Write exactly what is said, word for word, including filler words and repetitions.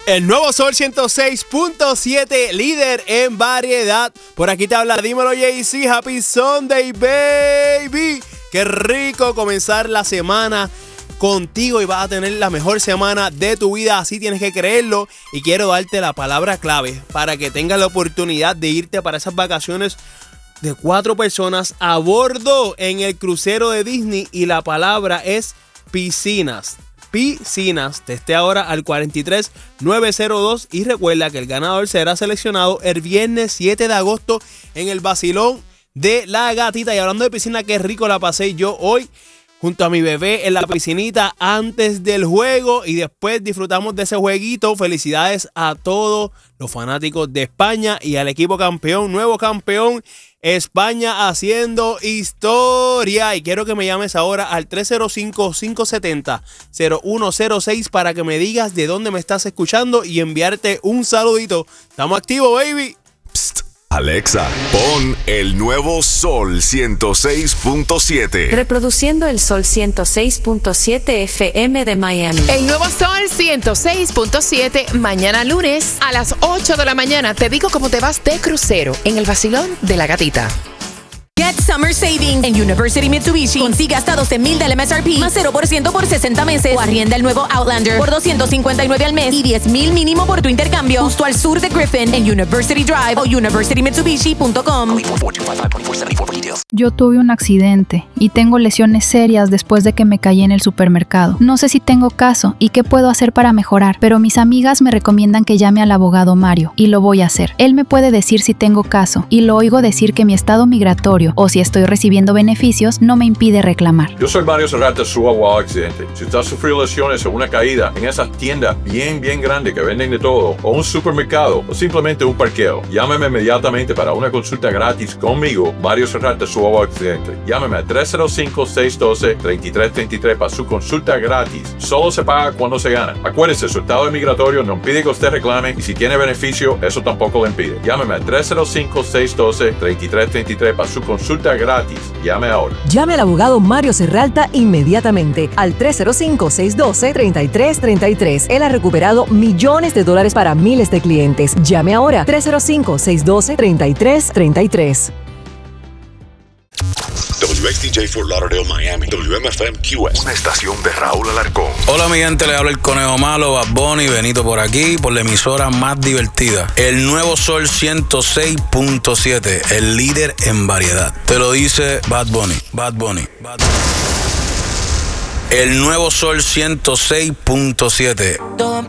El nuevo Sol ciento seis punto siete, líder en variedad. Por aquí te habla, dímelo Jay-Z, Happy Sunday, baby. Qué rico comenzar la semana contigo y vas a tener la mejor semana de tu vida, así tienes que creerlo. Y quiero darte la palabra clave para que tengas la oportunidad de irte para esas vacaciones de cuatro personas a bordo en el crucero de Disney, y la palabra es piscinas. Piscinas. Textea ahora al cuatro tres nueve cero dos y recuerda que el ganador será seleccionado el viernes siete de agosto en el vacilón de La Gatita. Y hablando de piscina, qué rico la pasé yo hoy junto a mi bebé en la piscinita antes del juego, y después disfrutamos de ese jueguito. Felicidades a todos los fanáticos de España y al equipo campeón, nuevo campeón, España haciendo historia. Y quiero que me llames ahora al tres cero cinco, cinco siete cero, cero uno cero seis para que me digas de dónde me estás escuchando y enviarte un saludito. Estamos activos, baby. Psst. Alexa, pon el nuevo Sol ciento seis punto siete. Reproduciendo el Sol ciento seis punto siete F M de Miami. El nuevo Sol ciento seis punto siete, mañana lunes a las ocho de la mañana. Te digo cómo te vas de crucero en el vacilón de La Gatita. Get Summer Savings en University Mitsubishi. Consigue hasta doce mil del M S R P más cero por ciento por sesenta meses. O arrienda el nuevo Outlander por doscientos cincuenta y nueve al mes y diez mil mínimo por tu intercambio. Justo al sur de Griffin en University Drive o university mitsubishi punto com. Yo tuve un accidente y tengo lesiones serias después de que me caí en el supermercado. No sé si tengo caso y qué puedo hacer para mejorar, pero mis amigas me recomiendan que llame al abogado Mario y lo voy a hacer. Él me puede decir si tengo caso y lo oigo decir que mi estado migratorio o si estoy recibiendo beneficios no me impide reclamar. Yo soy Mario Serrata, su abogado accidente. Si usted ha sufrido lesiones o una caída en esas tiendas bien, bien grandes que venden de todo, o un supermercado, o simplemente un parqueo, llámeme inmediatamente para una consulta gratis conmigo, Mario Serrata, su abogado accidente. Llámeme a tres cero cinco, seis uno dos, tres tres tres tres para su consulta gratis. Solo se paga cuando se gana. Acuérdese, su estado migratorio no impide que usted reclame, y si tiene beneficio, eso tampoco le impide. Llámeme a tres cero cinco, seis uno dos, tres tres tres tres para su consulta gratis. Llame ahora. Llame al abogado Mario Serralta inmediatamente al tres cero cinco, seis uno dos, tres tres tres tres. Él ha recuperado millones de dólares para miles de clientes. Llame ahora. tres cero cinco, seis uno dos, tres tres tres tres. W X T J Fort Lauderdale, Miami. W M F M Q S. Una estación de Raúl Alarcón. Hola mi gente, le habla el Conejo Malo, Bad Bunny, Benito por aquí, por la emisora más divertida. El nuevo Sol ciento seis punto siete, el líder en variedad. Te lo dice Bad Bunny, Bad Bunny, Bad Bunny. El nuevo Sol ciento seis punto siete.